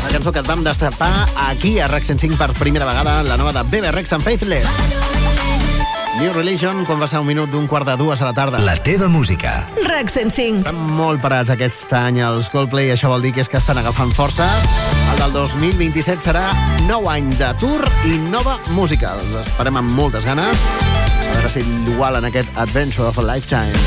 La cançó que et vam destapar aquí a RAC 105 per primera vegada, la nova de Bebe Rexha amb Faithless. New Religion, quan va ser 1:45 a la tarda. La teva música. RAC 105. Estan molt parats aquest any els Coldplay, això vol dir que és que estan agafant forces. El del 2027 serà 9 any de tour i nova música. Els esperem amb moltes ganes. A veure si igualen aquest Adventure of a Lifetime.